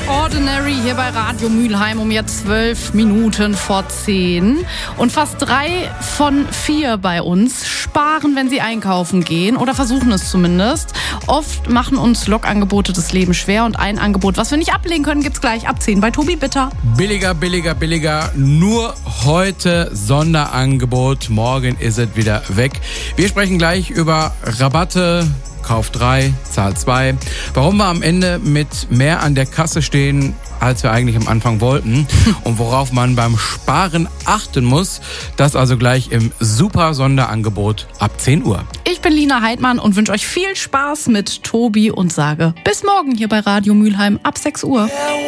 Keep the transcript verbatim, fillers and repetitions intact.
Ordinary hier bei Radio Mülheim um jetzt zwölf Minuten vor zehn. Und fast drei von vier bei uns sparen, wenn sie einkaufen gehen oder versuchen es zumindest. Oft machen uns Lokangebote das Leben schwer und ein Angebot, was wir nicht ablehnen können, gibt's gleich ab zehn bei Tobi Bitter. Billiger, billiger, billiger. Nur heute Sonderangebot. Morgen ist es wieder weg. Wir sprechen gleich über Rabatte. Kauf drei, zahl zwei. Warum wir am Ende mit mehr an der Kasse stehen, als wir eigentlich am Anfang wollten und worauf man beim Sparen achten muss, das also gleich im super Sonderangebot ab zehn Uhr. Ich bin Lina Heidmann und wünsche euch viel Spaß mit Tobi und sage bis morgen hier bei Radio Mülheim ab sechs Uhr.